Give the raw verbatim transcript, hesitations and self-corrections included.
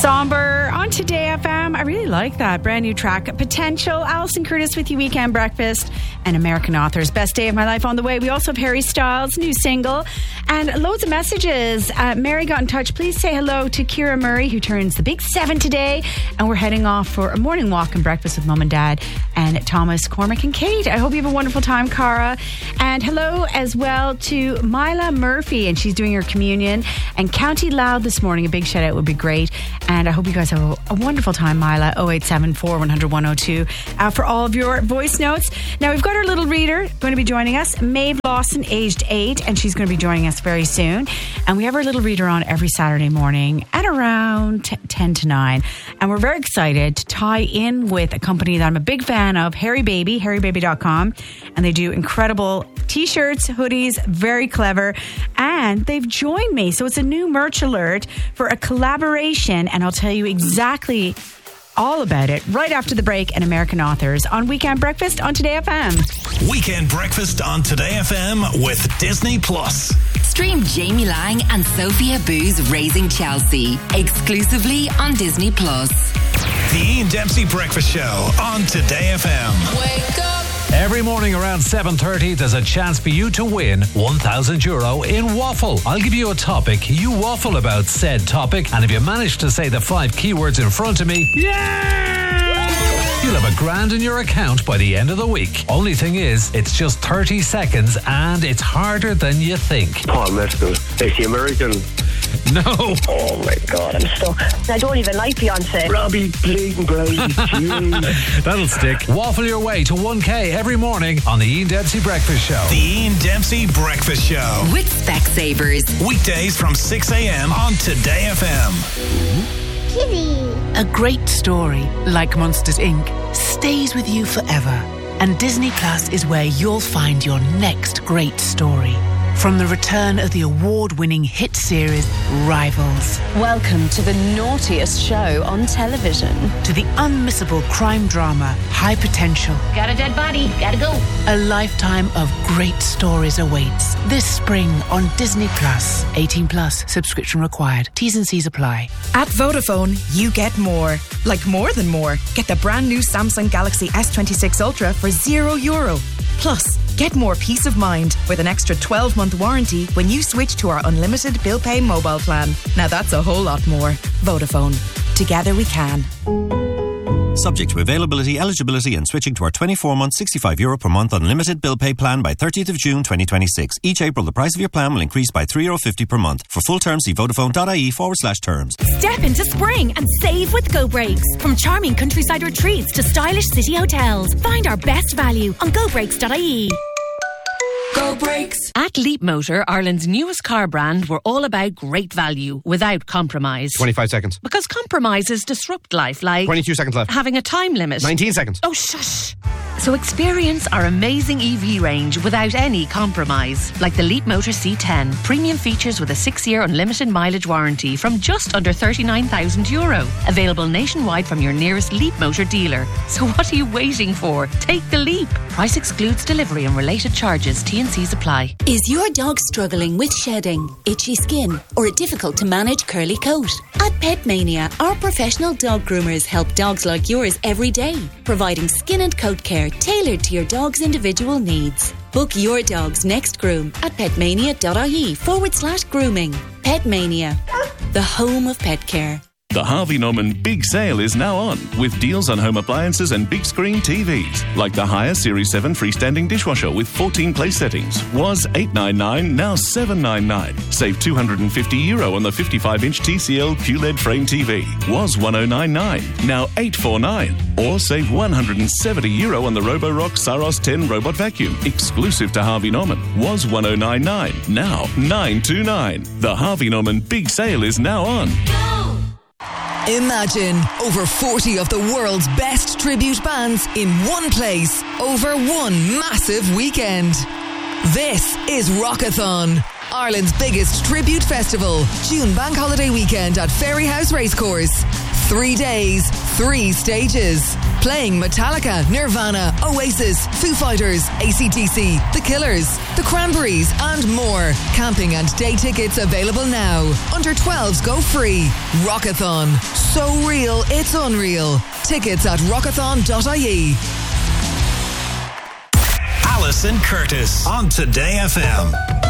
Somber on Today F M. I really like that. Brand new track, Potential. Alison Curtis with you, Weekend Breakfast, and American Authors. Best Day of My Life on the way. We also have Harry Styles' new single, and loads of messages. Uh, Mary got in touch. Please say hello to Kira Murray, who turns the big seven today, and we're heading off for a morning walk and breakfast with Mum and Dad and Thomas, Cormac, and Kate. I hope you have a wonderful time, Cara. And hello as well to Mila Murphy, and she's doing her communion. And County Loud this morning. A big shout out would be great. And I hope you guys have a, a wonderful time, Mila. oh eight seven four, one hundred, one oh two uh, for all of your voice notes. Now, we've got our little reader going to be joining us, Maeve Lawson, aged eight, and she's going to be joining us very soon. And we have our little reader on every Saturday morning at around ten to nine. And we're very excited to tie in with a company that I'm a big fan of, Harry Baby, harry baby dot com. And they do incredible t-shirts, hoodies, very clever. And they've joined me. So it's a new merch alert for a collaboration. And I'll tell you exactly all about it right after the break and American Authors on Weekend Breakfast on Today F M. Weekend Breakfast on Today F M with Disney Plus. Stream Jamie Lang and Sophia Boo's Raising Chelsea exclusively on Disney Plus. The Ian Dempsey Breakfast Show on Today F M. Wake up. Every morning around seven thirty, there's a chance for you to win one thousand euro in Waffle. I'll give you a topic, you waffle about said topic, and if you manage to say the five keywords in front of me, yeah! You'll have a grand in your account by the end of the week. Only thing is, it's just thirty seconds and it's harder than you think. Paul Mescal. Is he American? No. Oh my God, I'm stuck. I don't even like Beyonce. Robbie Blayton. That'll stick. Waffle your way to one K every morning on the Ian Dempsey Breakfast Show. The Ian Dempsey Breakfast Show. With Specsavers. Weekdays from six a.m. on Today F M. Kitty. A great story, like Monsters Incorporated, stays with you forever. And Disney Plus is where you'll find your next great story. From the return of the award-winning hit series Rivals. Welcome to the naughtiest show on television. To the unmissable crime drama High Potential. Got a dead body, gotta go. A lifetime of great stories awaits this spring on Disney Plus. eighteen plus, subscription required. T's and C's apply. At Vodafone, you get more. Like more than more. Get the brand new Samsung Galaxy S twenty-six Ultra for zero euro. Plus, get more peace of mind with an extra twelve-month warranty when you switch to our unlimited bill pay mobile plan. Now that's a whole lot more. Vodafone. Together we can. Subject to availability, eligibility and switching to our twenty-four month, sixty-five euro per month unlimited bill pay plan by thirtieth of June twenty twenty-six. Each April, the price of your plan will increase by three euro fifty per month. For full terms, see vodafone.ie forward slash terms. Step into spring and save with Go Breaks. From charming countryside retreats to stylish city hotels. Find our best value on go breaks dot I E. Go Breaks. At Leap Motor, Ireland's newest car brand, we're all about great value without compromise. twenty-five seconds. Because compromises disrupt life, like... twenty-two seconds left. Having a time limit. nineteen seconds. Oh, shush. So experience our amazing E V range without any compromise. Like the Leap Motor C ten. Premium features with a six-year unlimited mileage warranty from just under thirty-nine thousand euro. Available nationwide from your nearest Leap Motor dealer. So what are you waiting for? Take the leap. Price excludes delivery and related charges. T and C's apply. Is your dog struggling with shedding, itchy skin, or a difficult to manage curly coat? At Pet Mania, our professional dog groomers help dogs like yours every day, providing skin and coat care tailored to your dog's individual needs. Book your dog's next groom at petmania.ie forward slash grooming. Pet Mania, the home of pet care. The Harvey Norman Big Sale is now on, with deals on home appliances and big screen T Vs. Like the Haier Series seven freestanding dishwasher with fourteen place settings. Was eight ninety-nine, now seven ninety-nine. Save two hundred fifty euro on the fifty-five inch T C L Q L E D frame T V. Was one thousand ninety-nine, now eight forty-nine. Or save one hundred seventy euro on the Roborock Saros ten robot vacuum, exclusive to Harvey Norman. Was one thousand ninety-nine, now nine twenty-nine. The Harvey Norman Big Sale is now on. Imagine over forty of the world's best tribute bands in one place over one massive weekend. This is Rockathon, Ireland's biggest tribute festival. June bank holiday weekend at Ferryhouse Racecourse. Three days, three stages. Playing Metallica, Nirvana, Oasis, Foo Fighters, A C D C, The Killers, The Cranberries and more. Camping and day tickets available now. Under twelves go free. Rockathon. So real, it's unreal. Tickets at rockathon dot I E. Alison Curtis on Today F M.